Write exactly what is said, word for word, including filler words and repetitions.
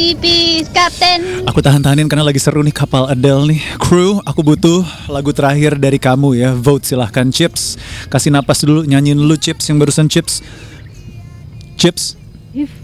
pipis, Kapten. Aku tahan-tahanin karena lagi seru nih kapal Adele nih. Crew, aku butuh lagu terakhir dari kamu ya. Vote silahkan Chips. Kasih napas dulu, nyanyiin dulu Chips yang barusan Chips. Chips.